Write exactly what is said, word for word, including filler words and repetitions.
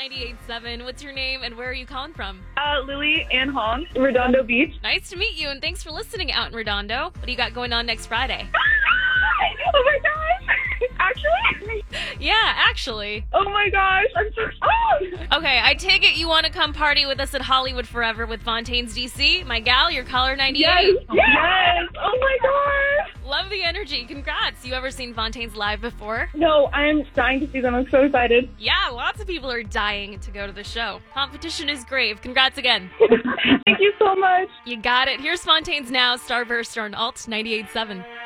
ninety-eight point seven. What's your name and where are you calling from? Uh, Lily Ann Hong, Redondo Beach. Nice to meet you and thanks for listening out in Redondo. What do you got going on next Friday? Oh my gosh! Actually? Yeah, actually. Oh my gosh, I'm so excited! Okay, I take it you want to come party with us at Hollywood Forever with Fontaine's D C. My gal, your caller ninety-eight. Yes! Yes! Oh my gosh! Love the energy. Congrats. You ever seen Fontaine's live before? No, I'm dying to see them. I'm so excited. Yeah, lots of people are dying to go to the show. Competition is grave. Congrats again. Thank you so much. You got it. Here's Fontaine's Now, Starburst on Alt ninety-eight point seven.